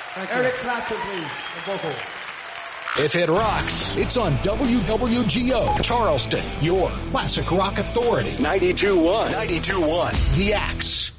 Eric Clapton, please, the vocal. If it rocks, it's on WWGO Charleston, your classic rock authority. 92.1. The Axe.